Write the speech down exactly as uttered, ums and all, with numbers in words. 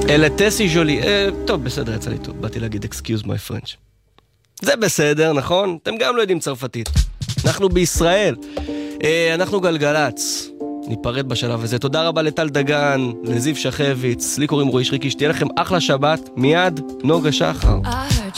אלה טסי ז'ולי, אה, טוב, בסדר, יצא לי טוב, באתי להגיד excuse my French. זה בסדר, נכון? אתם גם לא יודעים צרפתית. אנחנו בישראל, אה, אנחנו גלגלץ. ניפרד בשלב הזה. תודה רבה לטל דגן, לזיו שחביץ, לי קוראים רועי שריקי, שתהיה לכם אחלה שבת, מיד נוגה שחר.